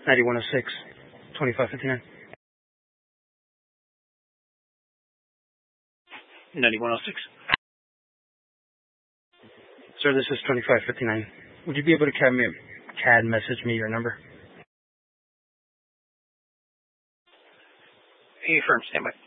9106, 2559. 9106. Sir, this is 2559. Would you be able to CAD message me your number? Affirm, stand by.